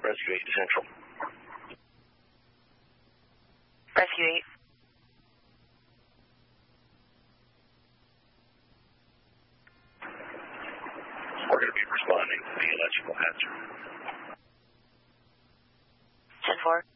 Rescue 8 Central. Rescue 8. We're going to be responding to the electrical hazard. 10-4.